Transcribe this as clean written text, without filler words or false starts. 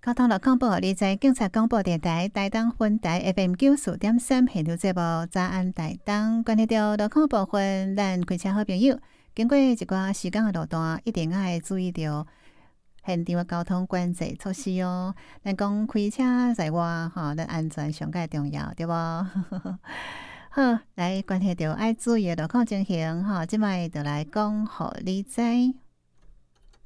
交通路况部，你在警察广播电台台东分台 FM 94.3现场节目早安台东，关系到路况部分，咱开车好朋友经过一寡时间的路段，一定要注意到现场的交通管制措施哦。咱讲开车在外，咱安全上介重要，对无？好，来关系到爱注意的路况情形，即摆就来讲互你知。